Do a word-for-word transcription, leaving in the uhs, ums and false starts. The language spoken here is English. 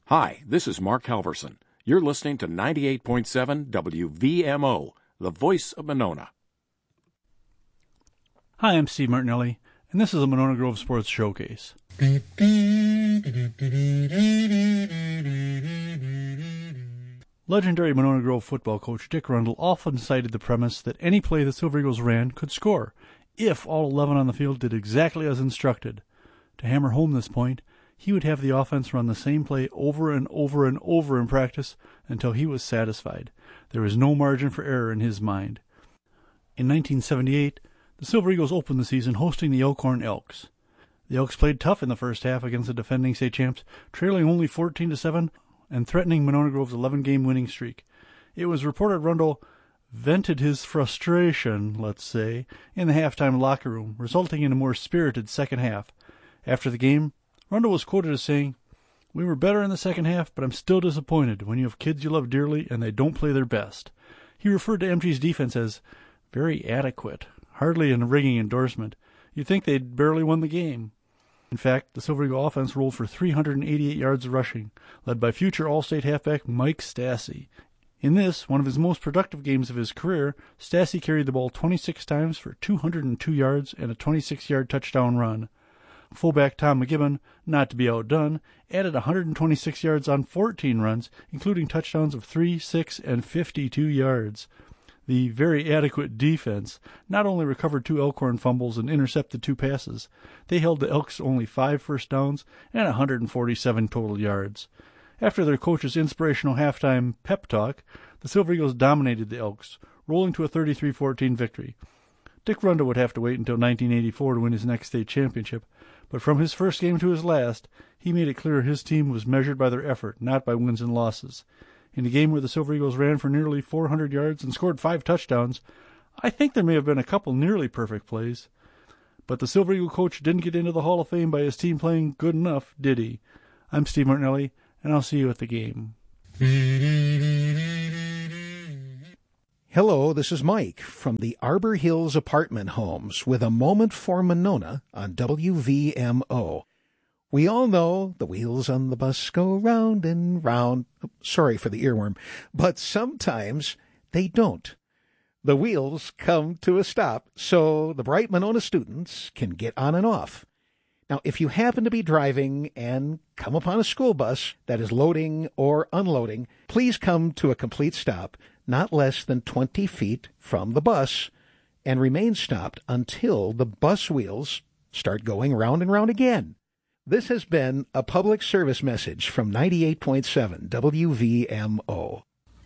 Hi, this is Mark Halverson. You're listening to ninety-eight point seven W V M O, the voice of Monona. Hi, I'm Steve Martinelli, and this is a Monona Grove Sports Showcase. Legendary Monona Grove football coach Dick Rundle often cited the premise that any play the Silver Eagles ran could score, if all eleven on the field did exactly as instructed. To hammer home this point, he would have the offense run the same play over and over and over in practice until he was satisfied. There was no margin for error in his mind. In nineteen seventy-eight, the Silver Eagles opened the season hosting the Elkhorn Elks. The Elks played tough in the first half against the defending state champs, trailing only fourteen to seven and threatening Monona Grove's eleven-game winning streak. It was reported Rundle vented his frustration, let's say, in the halftime locker room, resulting in a more spirited second half. After the game, Rundle was quoted as saying, "We were better in the second half, but I'm still disappointed when you have kids you love dearly and they don't play their best." He referred to M G's defense as very adequate, hardly a ringing endorsement. You'd think they'd barely won the game. In fact, the Silver Eagle offense rolled for three hundred eighty-eight yards of rushing, led by future All-State halfback Mike Stassi. In this, one of his most productive games of his career, Stassi carried the ball twenty-six times for two hundred two yards and a twenty-six-yard touchdown run. Fullback Tom McGibbon, not to be outdone, added one hundred twenty-six yards on fourteen runs, including touchdowns of three, six, and fifty-two yards. The very adequate defense not only recovered two Elkhorn fumbles and intercepted two passes, they held the Elks only five first downs and one hundred forty-seven total yards. After their coach's inspirational halftime pep talk, the Silver Eagles dominated the Elks, rolling to a thirty-three fourteen victory. Dick Rundle would have to wait until nineteen eighty-four to win his next state championship, but from his first game to his last, he made it clear his team was measured by their effort, not by wins and losses. In a game where the Silver Eagles ran for nearly four hundred yards and scored five touchdowns, I think there may have been a couple nearly perfect plays. But the Silver Eagle coach didn't get into the Hall of Fame by his team playing good enough, did he? I'm Steve Martinelli, and I'll see you at the game. Hello, this is Mike from the Arbor Hills Apartment Homes with a moment for Monona on W V M O. We all know the wheels on the bus go round and round. Sorry for the earworm, but sometimes they don't. The wheels come to a stop so the bright Monona students can get on and off. Now, if you happen to be driving and come upon a school bus that is loading or unloading, please come to a complete stop, not less than twenty feet from the bus, and remain stopped until the bus wheels start going round and round again. This has been a public service message from ninety-eight point seven W V M O.